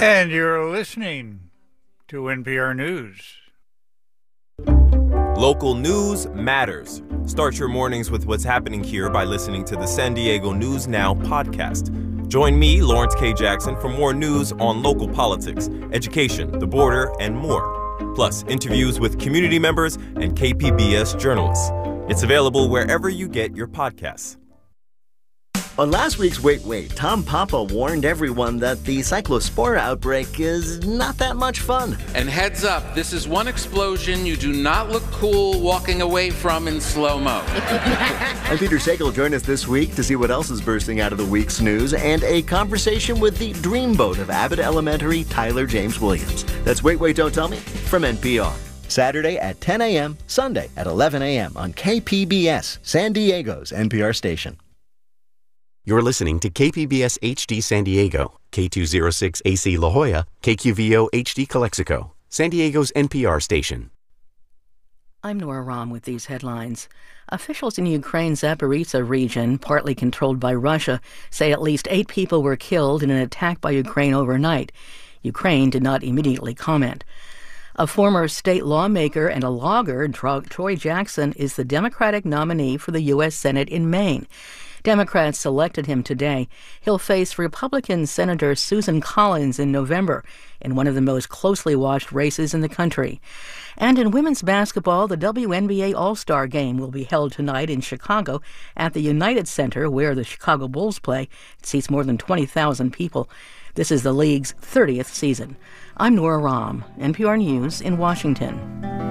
And you're listening to NPR News. Local news matters. Start your mornings with what's happening here by listening to the San Diego News Now podcast. Join me, Lawrence K. Jackson, for more news on local politics, education, the border, and more. Plus, interviews with community members and KPBS journalists. It's available wherever you get your podcasts. On last week's Wait, Tom Papa warned everyone that the cyclospora outbreak is not that much fun. And heads up, this is one explosion you do not look cool walking away from in slow-mo. I'm Peter Sagal. Join us this week to see what else is bursting out of the week's news and a conversation with the dreamboat of Abbott Elementary, Tyler James Williams. That's Wait, Don't Tell Me from NPR. Saturday at 10 a.m., Sunday at 11 a.m. on KPBS, San Diego's NPR station. You're listening to KPBS HD San Diego, K206 AC La Jolla, KQVO HD Calexico, San Diego's NPR station. I'm Nora Rahm with these headlines. Officials in Ukraine's Zaporizhzhia region, partly controlled by Russia, say at least 8 people were killed in an attack by Ukraine overnight. Ukraine did not immediately comment. A former state lawmaker and a logger, Troy Jackson, is the Democratic nominee for the U.S. Senate in Maine. Democrats selected him today. He'll face Republican Senator Susan Collins in November in one of the most closely watched races in the country. And in women's basketball, the WNBA All-Star Game will be held tonight in Chicago at the United Center, where the Chicago Bulls play. It seats more than 20,000 people. This is the league's 30th season. I'm Nora Rahm, NPR News in Washington.